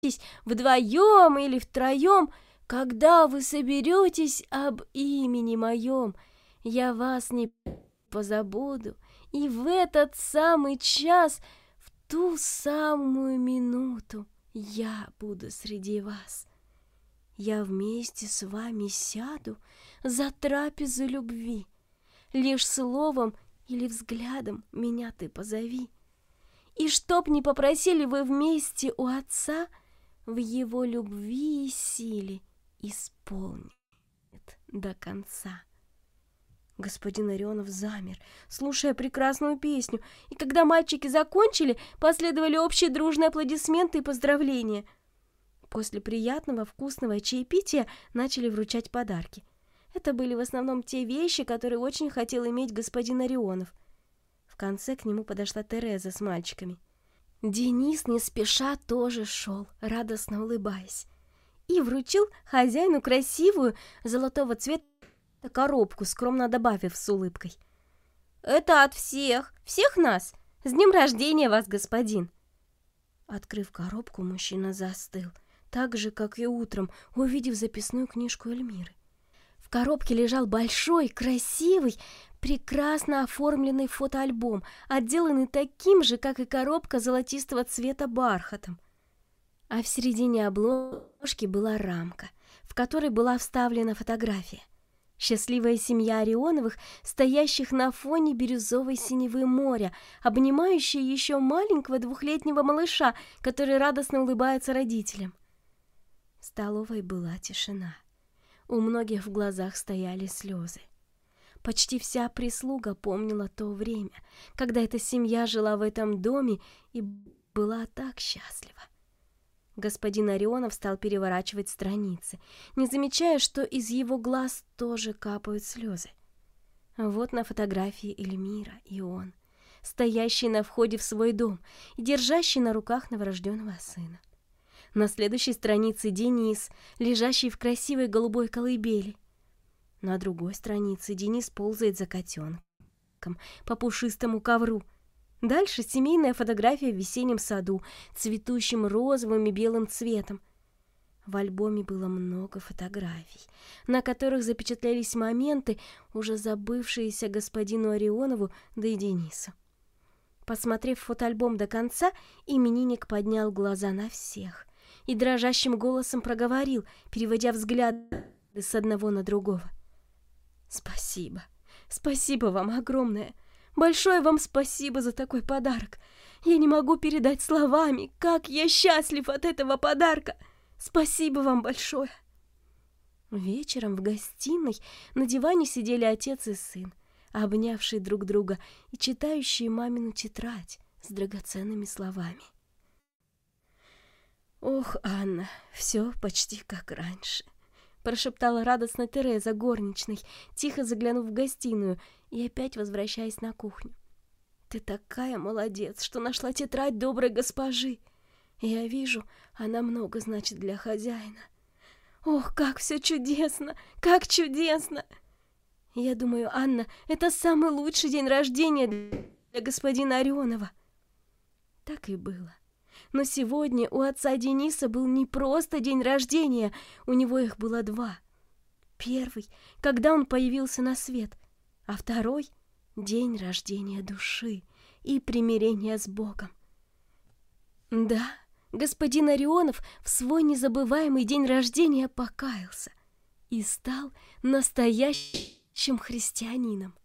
соберетесь вдвоем или втроем, когда вы соберетесь об имени моем, я вас не позабуду, и в этот самый час, в ту самую минуту я буду среди вас. Я вместе с вами сяду за трапезу любви. Лишь словом или взглядом меня ты позови. И чтоб не попросили вы вместе у Отца, в Его любви и силе исполнит до конца. Господин Орионов замер, слушая прекрасную песню, и когда мальчики закончили, последовали общие дружные аплодисменты и поздравления. После приятного вкусного чаепития начали вручать подарки. Это были в основном те вещи, которые очень хотел иметь господин Орионов. В конце к нему подошла Тереза с мальчиками. Денис не спеша тоже шел, радостно улыбаясь, и вручил хозяину красивую золотого цвета коробку, скромно добавив с улыбкой: «Это от всех нас! С днем рождения вас, господин!» Открыв коробку, мужчина застыл, так же, как и утром, увидев записную книжку Эльмиры. В коробке лежал большой, красивый, прекрасно оформленный фотоальбом, отделанный таким же, как и коробка, золотистого цвета бархатом. А в середине обложки была рамка, в которой была вставлена фотография. Счастливая семья Орионовых, стоящих на фоне бирюзовой синевы моря, обнимающая еще маленького 2-летнего малыша, который радостно улыбается родителям. В столовой была тишина. У многих в глазах стояли слезы. Почти вся прислуга помнила то время, когда эта семья жила в этом доме и была так счастлива. Господин Орионов стал переворачивать страницы, не замечая, что из его глаз тоже капают слезы. Вот на фотографии Эльмира и он, стоящий на входе в свой дом и держащий на руках новорожденного сына. На следующей странице Денис, лежащий в красивой голубой колыбели. На другой странице Денис ползает за котенком по пушистому ковру. Дальше семейная фотография в весеннем саду, цветущим розовым и белым цветом. В альбоме было много фотографий, на которых запечатлелись моменты, уже забывшиеся господину Орионову, да и Денису. Посмотрев фотоальбом до конца, именинник поднял глаза на всех и дрожащим голосом проговорил, переводя взгляды с одного на другого: «Спасибо, спасибо вам огромное. Большое вам спасибо за такой подарок. Я не могу передать словами, как я счастлив от этого подарка. Спасибо вам большое». Вечером в гостиной на диване сидели отец и сын, обнявшие друг друга и читающие мамину тетрадь с драгоценными словами. «Ох, Анна, все почти как раньше», — прошептала радостно Тереза горничной, тихо заглянув в гостиную и опять возвращаясь на кухню. «Ты такая молодец, что нашла тетрадь доброй госпожи. Я вижу, она много значит для хозяина. Ох, как все чудесно, как чудесно! Я думаю, Анна, это самый лучший день рождения для господина Орионова». Так и было. Но сегодня у отца Дениса был не просто день рождения, у него их было 2. Первый, когда он появился на свет, а второй — день рождения души и примирения с Богом. Да, господин Орионов в свой незабываемый день рождения покаялся и стал настоящим христианином.